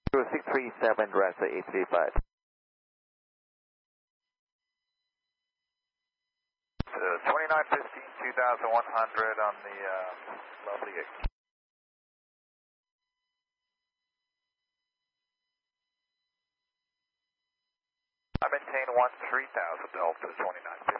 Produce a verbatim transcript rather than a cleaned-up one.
zero six three seven, Rasa eight three five. So twenty-nine fifteen, two thousand one hundred on the uh, lovely eight. I maintain one three thousand Delta twenty-nine fifteen.